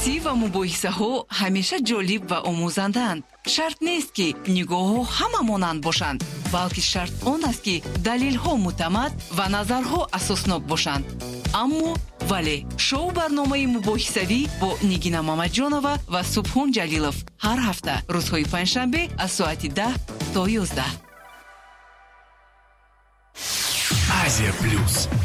بحثی و مباحثه‌ها همیشه جالب و آموزندند. شرط نیست که نگاه‌ها همه مانند باشند، بلکه شرط آن است که دلیل‌ها معتمد و نظرها اساسناک باشند. اما ولی شو برنامه مباحثوی با نگینا مامجانова و سبحان جلیلов هر هفته روزهای پنجشنبه از ساعت 10 تا 11. Азия Плюс.